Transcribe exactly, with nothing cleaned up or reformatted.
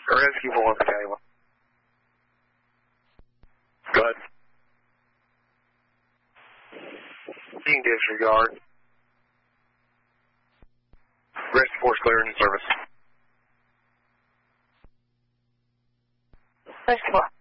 Rescue one, Battalion. Go ahead. Being disregard. Rescue force clear in service. Rescue four.